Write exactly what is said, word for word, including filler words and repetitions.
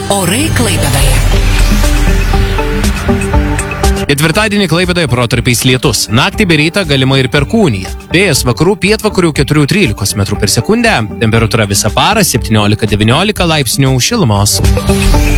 Orai Klaipėdoje. Ketvirtadienį Klaipėdoje protarpiais lietus. Naktį bei rytą galima ir perkūnija. Vėjas vakarų pietvakarių keturi trylikos metrų per sekundę. Temperatūra visą parą septyniolika devyniolika laipsnių šilumos.